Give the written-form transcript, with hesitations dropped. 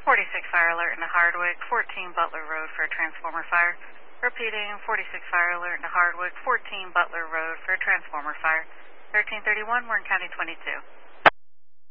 46 fire alert in Hardwick, 14 Butler Road for a transformer fire. Repeating, 46 fire alert in Hardwick, 14 Butler Road for a transformer fire. 1331, Warren County 22.